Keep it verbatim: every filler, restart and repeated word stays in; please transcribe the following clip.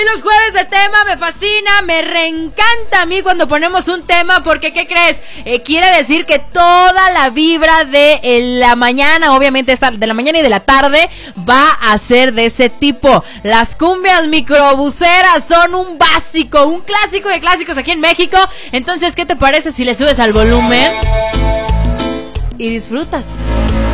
los jueves de tema, me fascina, me reencanta a mí cuando ponemos un tema, porque ¿qué crees? Eh, quiere decir que toda la vibra de eh, la mañana, obviamente esta, de la mañana y de la tarde, va a ser de ese tipo. Las cumbias microbuseras son un básico, un clásico de clásicos aquí en México. Entonces, ¿qué te parece si le subes al volumen y disfrutas?